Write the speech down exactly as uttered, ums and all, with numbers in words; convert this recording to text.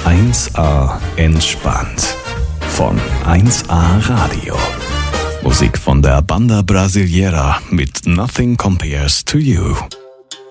eins A entspannt von eins A Radio. Musik von der Banda Brasileira mit Nothing Compares to You.